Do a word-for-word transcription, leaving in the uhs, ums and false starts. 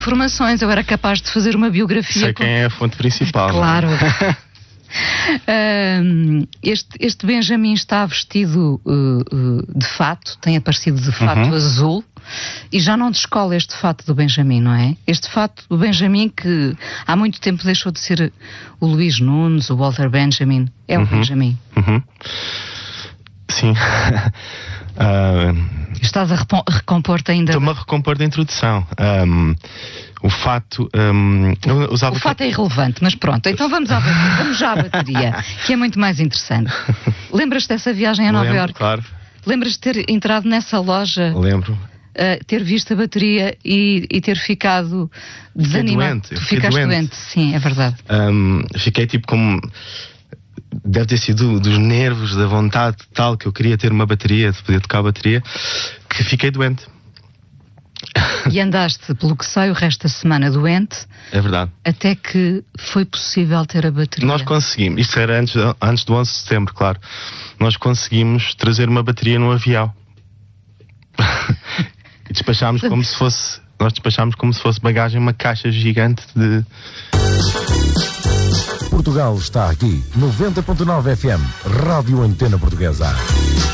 informações, eu era capaz de fazer uma biografia. Sei com... quem é a fonte principal. Claro. uh, este, este Benjamin está vestido uh, uh, de fato, tem aparecido de fato uhum. azul, e já não descola este fato do Benjamin, não é? Este fato do Benjamin que há muito tempo deixou de ser o Luís Nunes, o Walter Benjamin, é uhum. o Benjamin. Uhum. Sim. uh... Estás a recompor-te ainda? Estou-me a recompor da introdução. Um, o fato... Um, eu usava o fato é irrelevante, mas pronto. Então vamos à bateria, vamos já à bateria, que é muito mais interessante. Lembras-te dessa viagem a Nova Lembro, Iorque? Claro. Lembras-te de ter entrado nessa loja? Lembro. Uh, ter visto a bateria e, e ter ficado desanimado? Fiquei doente. Tu ficaste doente. doente, sim, é verdade. Um, fiquei tipo como... Deve ter sido dos nervos, da vontade tal que eu queria ter uma bateria, de poder tocar a bateria, que fiquei doente. E andaste, pelo que sei, o resto da semana doente. É verdade. Até que foi possível ter a bateria. Nós conseguimos, isto era antes, antes do onze de setembro, claro. Nós conseguimos trazer uma bateria no avião. E despachámos como se fosse, nós despachámos como se fosse bagagem, uma caixa gigante de... Portugal está aqui, noventa ponto nove F M, Rádio Antena Portuguesa.